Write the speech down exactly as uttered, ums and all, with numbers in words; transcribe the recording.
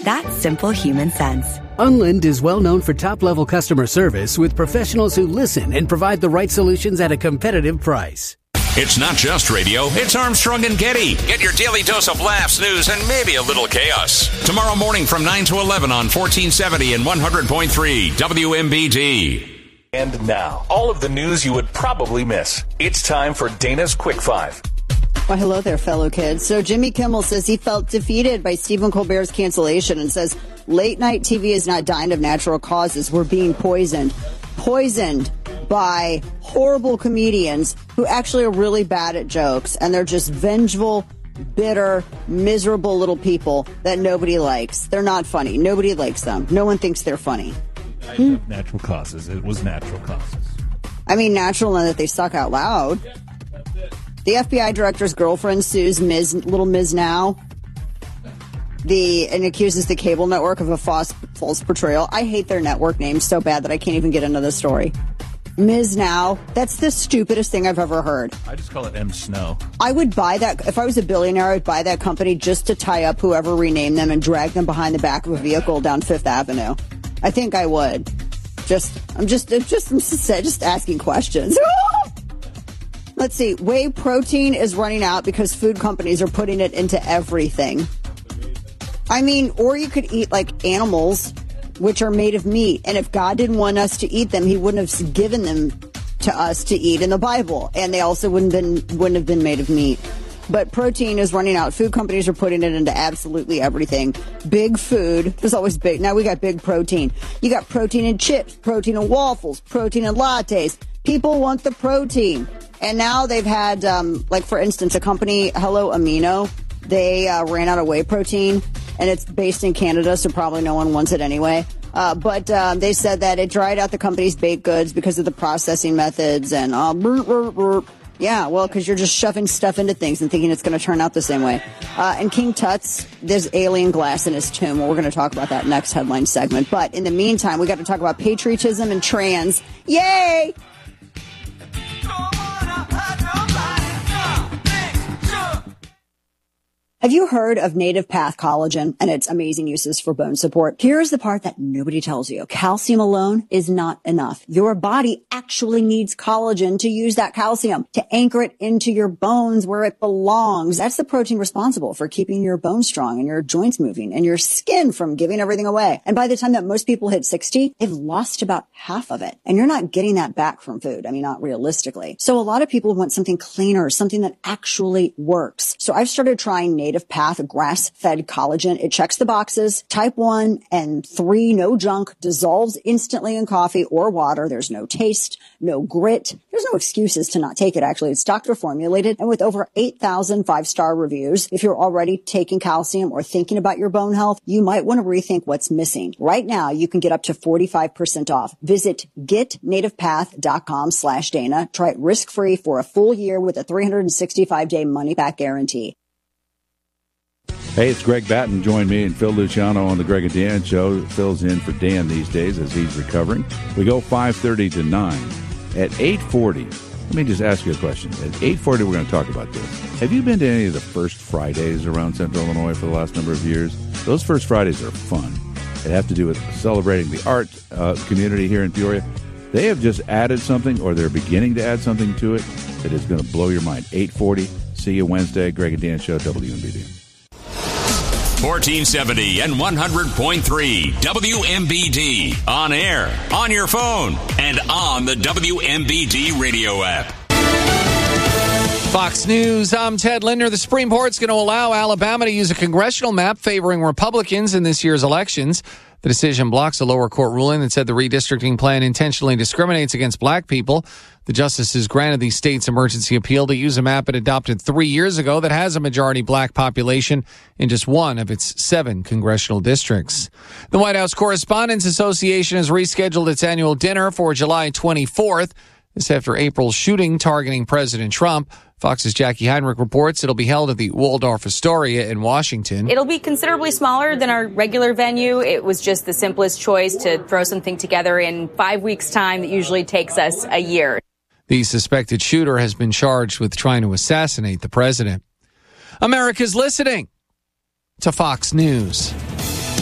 That's simple human sense. Unlind is well known for top-level customer service with professionals who listen and provide the right solutions at a competitive price. It's not just radio, it's Armstrong and Getty. Get your daily dose of laughs, news, and maybe a little chaos. Tomorrow morning from nine to eleven on fourteen seventy and one hundred point three W M B D. And now, all of the news you would probably miss. It's time for Dana's Quick Five. Well, hello there, fellow kids. So Jimmy Kimmel says he felt defeated by Stephen Colbert's cancellation and says late night T V is not dying of natural causes. We're being poisoned. Poisoned by horrible comedians who actually are really bad at jokes, and they're just vengeful, bitter, miserable little people that nobody likes. They're not funny. Nobody likes them. No one thinks they're funny. Hmm. Natural causes. It was natural causes. I mean, natural in that they suck out loud. The F B I director's girlfriend sues Miz Little Miz Now, the and accuses the cable network of a false, false portrayal. I hate their network names so bad that I can't even get into the story. Miz Now, that's the stupidest thing I've ever heard. I just call it M. Snow. I would buy that. If I was a billionaire, I would buy that company just to tie up whoever renamed them and drag them behind the back of a vehicle down Fifth Avenue. I think I would. Just, I'm just, I'm just, I'm just, just asking questions. Let's see. Whey protein is running out because food companies are putting it into everything. I mean, or you could eat like animals, which are made of meat. And if God didn't want us to eat them, he wouldn't have given them to us to eat in the Bible. And they also wouldn't have been, wouldn't have been made of meat. But protein is running out. Food companies are putting it into absolutely everything. Big food. There's always big. Now we got big protein. You got protein in chips, protein in waffles, protein in lattes. People want the protein. And now they've had, um, like, for instance, a company, Hello Amino, they uh, ran out of whey protein, and it's based in Canada, so probably no one wants it anyway. Uh, but uh, they said that it dried out the company's baked goods because of the processing methods and uh, burp, burp, burp. Yeah, well, because you're just shoving stuff into things and thinking it's going to turn out the same way. Uh, and King Tut's, there's alien glass in his tomb. Well, we're going to talk about that next headline segment. But in the meantime, we got to talk about patriotism and trans. Yay! Have you heard of Native Path Collagen and its amazing uses for bone support? Here's the part that nobody tells you. Calcium alone is not enough. Your body actually needs collagen to use that calcium, to anchor it into your bones where it belongs. That's the protein responsible for keeping your bones strong and your joints moving and your skin from giving everything away. And by the time that most people hit sixty, they've lost about half of it. And you're not getting that back from food. I mean, not realistically. So a lot of people want something cleaner, something that actually works. So I've started trying Native Native Path grass-fed collagen. It checks the boxes. Type one and three, no junk, dissolves instantly in coffee or water. There's no taste, no grit. There's no excuses to not take it, actually. It's doctor formulated and with over eight thousand five-star reviews. If you're already taking calcium or thinking about your bone health, you might want to rethink what's missing. Right now, you can get up to forty-five percent off. Visit getnativepath.com slash Dana. Try it risk-free for a full year with a three hundred sixty-five day money-back guarantee. Hey, it's Greg Batten. Join me and Phil Luciano on the Greg and Dan Show. Phil's in for Dan these days as he's recovering. We go five thirty to nine. At eight forty, let me just ask you a question. At eight forty, we're going to talk about this. Have you been to any of the First Fridays around Central Illinois for the last number of years? Those First Fridays are fun. They have to do with celebrating the art uh, community here in Peoria. They have just added something, or they're beginning to add something to it that is going to blow your mind. eight forty, see you Wednesday. Greg and Dan Show, W M B D. fourteen seventy and one hundred point three W M B D. On air, on your phone, and on the W M B D radio app. Fox News, I'm Ted Linder. The Supreme Court's going to allow Alabama to use a congressional map favoring Republicans in this year's elections. The decision blocks a lower court ruling that said the redistricting plan intentionally discriminates against black people. The justices granted the state's emergency appeal to use a map it adopted three years ago that has a majority black population in just one of its seven congressional districts. The White House Correspondents Association has rescheduled its annual dinner for July twenty-fourth. This after April's shooting targeting President Trump. Fox's Jackie Heinrich reports it'll be held at the Waldorf Astoria in Washington. It'll be considerably smaller than our regular venue. It was just the simplest choice to throw something together in five weeks' time that usually takes us a year. The suspected shooter has been charged with trying to assassinate the president. America's listening to Fox News.